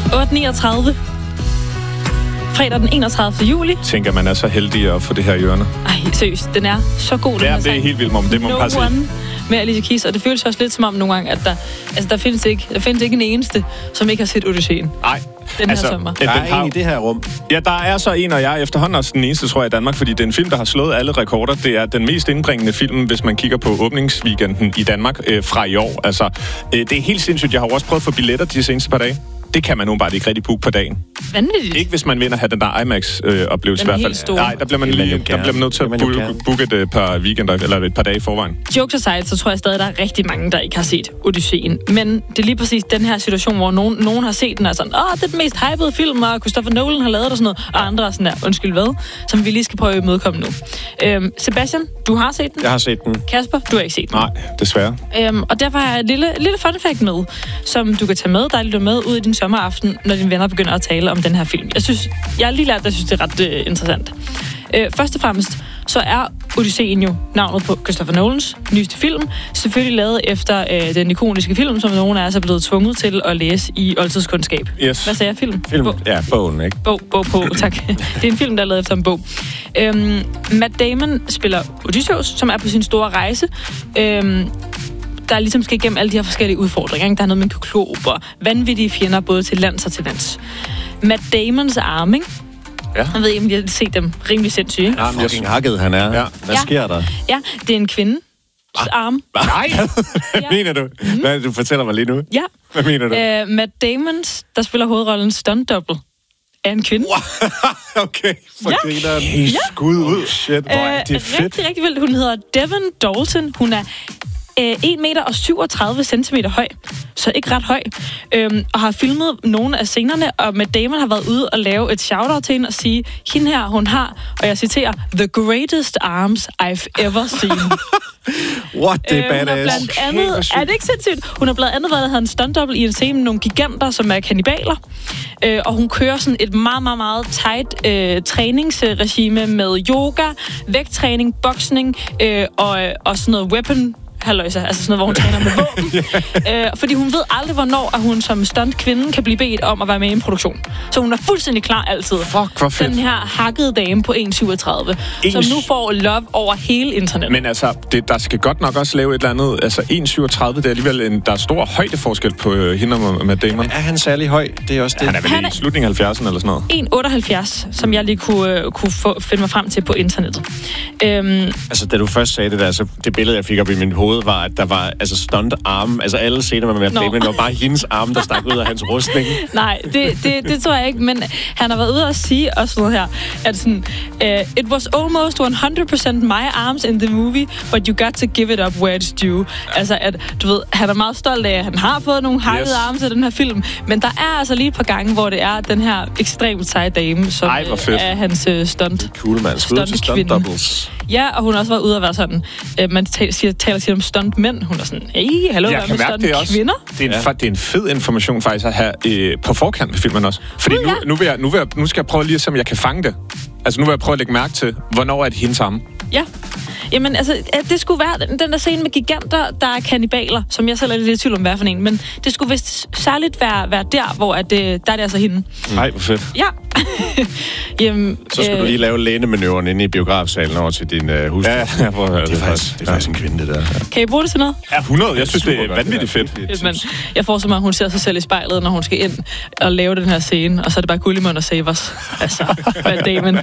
8:39. Fredag den 31. juli. Tænker, man er så heldig at få det her i hjørnet. Ej, seriøst, den er så god, den ja, her det er sang. helt vildt, Mom. Det må man bare sige. Med Alicia Keys, og det føles også lidt som om nogle gange, at der findes ikke en eneste, som ikke har set Odysseen. Nej. Den her sommer. Der er en i det her rum. Ja, der er så en, og jeg er efterhånden også den eneste, tror jeg, i Danmark, fordi det er en film, der har slået alle rekorder. Det er den mest indbringende film, hvis man kigger på åbningsweekenden i Danmark fra i år. Altså, det er helt sindssygt. Jeg har jo også prøvet at få billetter de seneste par dage. Det kan man nu bare ikke rigtig booke på dagen. Vanvittigt. Ikke hvis man vinder at have den der IMAX-oplevelse i hvert fald. Nej, der bliver man nødt til at booke et par weekender, eller et par dage i forvejen. Jokes aside, så tror jeg stadig, der er rigtig mange, der ikke har set Odysseen. Men det er lige præcis den her situation, hvor nogen har set den og sådan, det er den mest hypede film, og Christopher Nolan har lavet og sådan noget, og andre er sådan der, undskyld hvad, som vi lige skal prøve at imødekomme nu. Sebastian, du har set den? Jeg har set den. Kasper, du har ikke set den? Nej, desværre. Og derfor har jeg et lille fun fact med, som du kan tage med, der lytter med ud i din sommeraften, når dine venner begynder at tale om den her film. Jeg har lige lært, at jeg synes, det er ret interessant. Først og fremmest, så er Odysseen jo navnet på Christopher Nolans nyeste film. Selvfølgelig lavet efter den ikoniske film, som nogen af os er blevet tvunget til at læse i oldtidskundskab. Yes. Hvad sagde jeg? Film? Ja, bogen, ikke? Bog på, tak. Det er en film, der er lavet efter en bog. Matt Damon spiller Odysseus, som er på sin store rejse. Der ligesom skal igennem alle de her forskellige udfordringer. Ikke? Der er noget med en kyklop og vanvittige fjender, både til lands og til vands. Matt Damons arme, ikke? Ja. Jeg ved ikke, om I har set dem rimelig sindssyge. Ikke? Ja, fucking hakket han er. Ja. Hvad sker der? Ja, det er en kvindes arme. Nej! Hvad mener du? Hvad er det, du fortæller mig lige nu? Ja. Hvad mener du? Matt Damons, der spiller hovedrollen stunt double, er en kvinde. Okay, for grineren. Ja. Skud ud. Shit, hvor er det fedt. Rigtig vildt. Hun hedder Devon Dalton. Hun er 1 meter og 37 centimeter høj, så ikke ret høj, og har filmet nogle af scenerne, og Matt Damon har været ude og lave et shout-out til hende og sige, hende her, hun har, og jeg citerer, the greatest arms I've ever seen. What, det er badass. Blandt andet, er det ikke sindssygt? Hun har blandt andet været en stunt double i en scene med nogle giganter, som er kannibaler, og hun kører sådan et meget, meget, meget tight træningsregime med yoga, vægttræning, boksning og sådan noget weapon halløjsa, altså sådan noget, hvor hun træner med våben. Fordi hun ved aldrig, hvornår at hun som stunt-kvinde kan blive bedt om at være med i en produktion. Så hun er fuldstændig klar altid. Fuck, hvor fedt. Den her hakkede dame på 1,37, som nu får love over hele internettet. Men altså, der skal godt nok også lave et eller andet. Altså 1,37, det er alligevel der er stor højdeforskel på hende og Matt Damon. Men er han særlig høj? Det er også det. Han er vel i slutningen af 70'erne eller sådan noget. 1,78, som jeg lige kunne finde mig frem til på internettet. Altså, da du først sagde det der, så det billede, jeg fik op i min hoved, var, at der var stunt arme. Altså, alle scener med Matt Damon var bare hendes arme, der stak ud af hans rustning. Nej, det tror jeg ikke, men han har været ude og sige også noget her, at sådan, it was almost 100% my arms in the movie, but you got to give it up where it's due. Altså, at du ved, han er meget stolt af, at han har fået nogle hakkede arme til den her film, men der er altså lige et par gange, hvor det er den her ekstremt seje dame, som er hans stunt. Cool, man. Stunt doubles. Ja, og hun har også været ude at være sådan, man taler om stuntmænd. Hun er sådan, hey, hallo, hvad med stunt-kvinder? Det er en fed information faktisk at have på forkant med filmen også. Fordi nu skal jeg prøve lige at se, om jeg kan fange det. Altså nu vil jeg prøve at lægge mærke til, hvornår er det hendes arme. Ja. Jamen, altså, det skulle være den der scene med giganter, der er kannibaler, som jeg selv er lidt i tvivl om, hvad for en, men det skulle vist særligt være der, hvor der er det altså hende. Nej, hvor fedt. Ja. Jamen, så skal du lige lave lænemanøvren inde i biografsalen over til din hustru. Ja, det er faktisk en kvinde, det der. Kan I bruge det til noget? Ja, 100. Jeg synes, det er vanvittigt fedt. Men jeg får så meget, hun ser sig selv i spejlet, når hun skal ind og lave den her scene, og så er det bare Gullimund og Savers. Altså, Matt Damon.